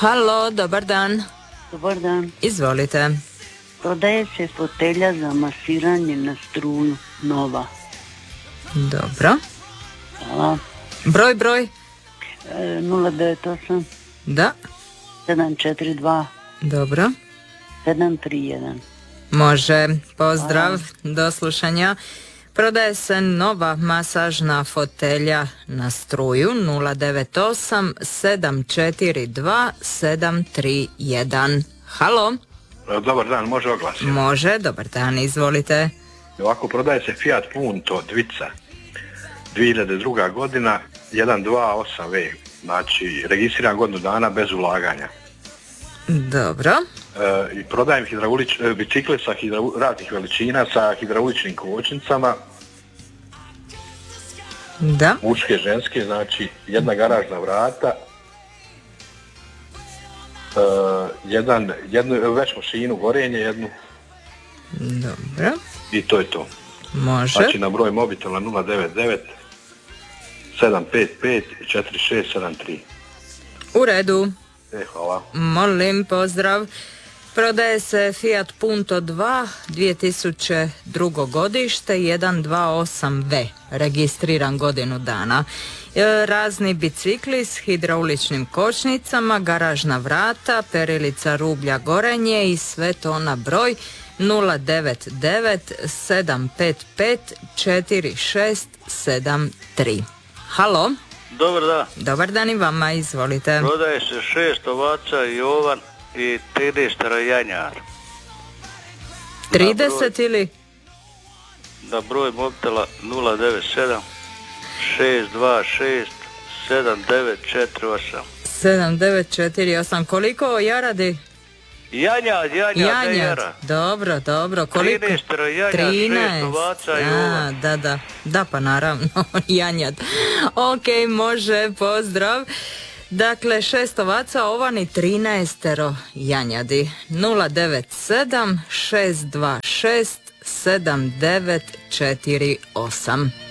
Halo, dobar dan. Dobar dan. Izvolite. Prodaje se fotelja za masiranje na struju, nova. Dobro. Hvala. Broj? 098 Da. 742 Dobro. 731. Može. Pozdrav. Do slušanja. Prodaje se nova masažna fotelja na struju 098 742 731. Halo? Dobar dan, može oglas? Može, dobar dan, izvolite. Ovako, prodaje se Fiat Punto Dvica 2002. godina 128V, znači registriran godinu dana bez ulaganja. Dobro. I prodajem bicikle sa raznih veličina sa hidrauličnim kočnicama. Da. Muške, ženske, znači jedna garažna vrata, jednu veš mašinu, gorenje jednu. Dobro. I to je to. Može. Znači na broj mobitela 099 755 4673. U redu. Hvala. Molim, pozdrav. Prodaje se Fiat Punto 2 2002. godište 128V, registriran godinu dana. Razni bicikli s hidrauličnim kočnicama, garažna vrata, perilica rublja gorenje i sve to na broj 099 755 4673. Halo? Dobar dan. Dobar dan i vama, izvolite. Prodaje se 6 ovaca Jovan i 13 janjar. 30 ili? Na broj mobitela 097 626 7948. 7948. Koliko jaradi? Janjad. Dobro. Koliko? 13 janjad, 6 ovaca Jovan. Da, pa naravno, janjad. Ok, može, pozdrav. Dakle, 6 ovaca, ovani 13 janjadi. 097 626 7948.